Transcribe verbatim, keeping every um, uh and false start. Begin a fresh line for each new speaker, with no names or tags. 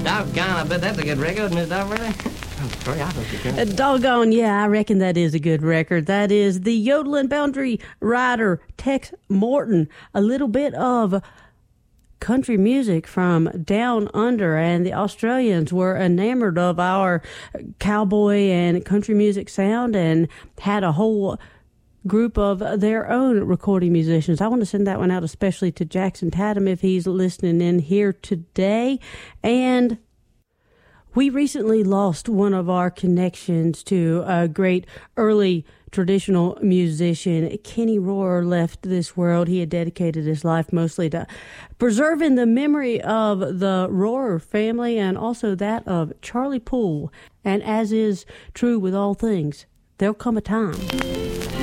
Doggone, I bet that's a good record, Miss Doverly. Sorry, I thought you could.
Uh, doggone, yeah, I reckon that is a good record. That is the yodeling boundary rider, Tex Morton. A little bit of country music from down under, and the Australians were enamored of our cowboy and country music sound and had a whole group of their own recording musicians. I want to send that one out especially to Jackson Tatum if he's listening in here today. And we recently lost one of our connections to a great early traditional musician. Kenny Rohrer left this world. He had dedicated his life mostly to preserving the memory of the Rohrer family and also that of Charlie Poole. And as is true with all things, there'll come a time